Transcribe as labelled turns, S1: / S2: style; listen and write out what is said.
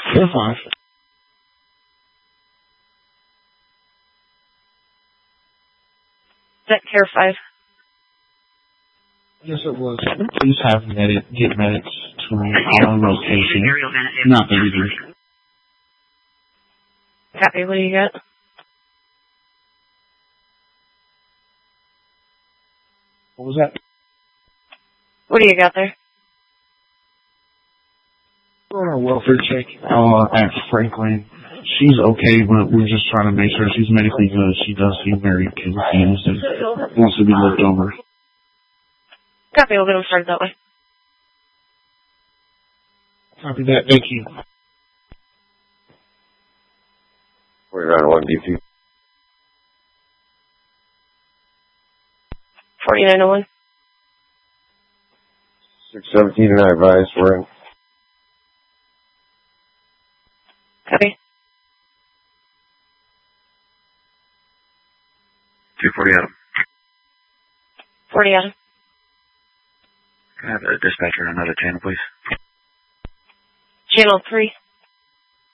S1: Care 5.
S2: Is that Care 5?
S1: Yes, it was. Please have get medics to our location. Not the leader.
S2: Copy, what do you got?
S1: What was that?
S2: What do you got there?
S1: We're on a welfare check at Franklin. She's okay, but we're just trying to make sure she's medically good. She does seem very confused and wants to be looked over.
S2: Copy, we'll get them started that way.
S1: Copy that, thank you.
S3: We're on 1 DP.
S2: 4901.
S3: 617 and I advise we're in.
S2: Copy.
S4: 240 Adam.
S2: 40 Adam.
S4: Can I have a dispatcher on another channel, please?
S2: Channel 3.